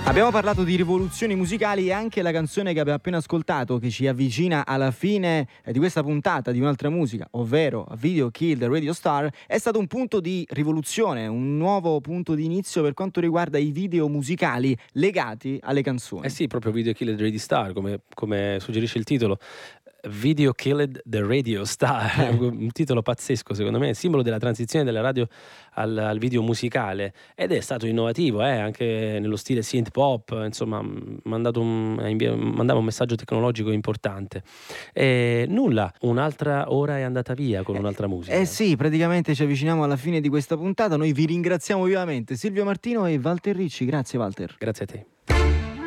Abbiamo parlato di rivoluzioni musicali e anche la canzone che abbiamo appena ascoltato, che ci avvicina alla fine di questa puntata di Un'altra musica, ovvero Video Kill the Radio Star, è stato un punto di rivoluzione, un nuovo punto di inizio per quanto riguarda i video musicali legati alle canzoni. Eh sì, proprio Video Killed the Radio Star, come suggerisce il titolo. Video Killed the Radio Star, un titolo pazzesco secondo me, simbolo della transizione della radio al video musicale, ed è stato innovativo anche nello stile synth pop, insomma mandava un messaggio tecnologico importante. E nulla, un'altra ora è andata via con un'altra musica. Sì, praticamente ci avviciniamo alla fine di questa puntata, noi vi ringraziamo vivamente Silvio Martino e Walter Ricci. Grazie Walter. Grazie a te.